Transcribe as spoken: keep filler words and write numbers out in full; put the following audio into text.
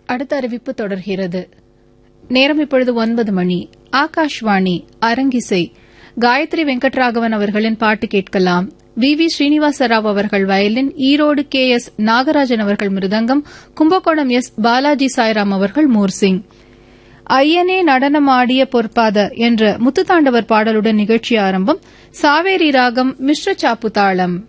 அடுத்த அறிவிப்பு தொடர்கிறது. நேரம் இப்பொழுது ஒன்பது மணி. ஆகாஷ்வாணி அரங்கிசை. காயத்ரி வெங்கட்ராகவன் அவர்களின் பாட்டு கேட்கலாம். வி வி ஸ்ரீனிவாசராவ் அவர்கள் violin, Erode K S Nagarajan அவர்கள் மிருதங்கம், கும்பகோணம் எஸ் பாலாஜி சாய்ராம் அவர்கள் மோர்சிங். ஐயனே நடனமாடிய பொற்பாத என்ற முத்துத்தாண்டவர் பாடலுடன் நிகழ்ச்சி ஆரம்பம். சாவேரி ராகம் மிஸ்ர சாப்பு தாளம்.